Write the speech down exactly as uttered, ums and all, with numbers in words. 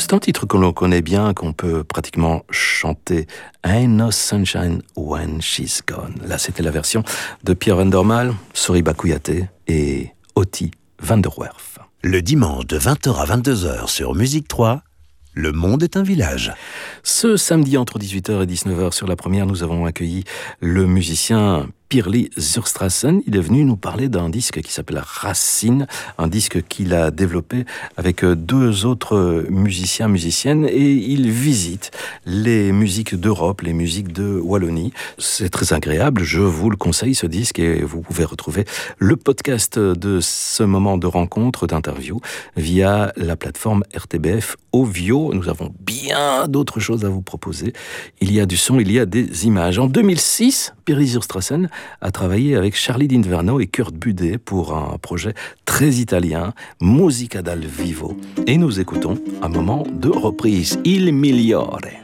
C'est un titre que l'on connaît bien, qu'on peut pratiquement chanter. Ain't no sunshine when she's gone. Là, c'était la version de Pierre Vandermael, Soriba Kouyaté et Oti van der Werf. Le dimanche de vingt heures à vingt-deux heures sur Musique trois, Le Monde est un village. Ce samedi entre dix-huit heures et dix-neuf heures sur la première, nous avons accueilli le musicien Pirli Zurstrassen. Il est venu nous parler d'un disque qui s'appelle Racine, un disque qu'il a développé avec deux autres musiciens, musiciennes, et il visite les musiques d'Europe, les musiques de Wallonie. C'est très agréable, je vous le conseille ce disque, et vous pouvez retrouver le podcast de ce moment de rencontre, d'interview, via la plateforme R T B F Ovio. Nous avons bien d'autres choses à vous proposer. Il y a du son, il y a des images. En deux mille six, Pirli Zurstrassen a travaillé avec Charlie d'Inverno et Kurt Budet pour un projet très italien, Musica dal Vivo. Et nous écoutons un moment de reprise, Il Migliore.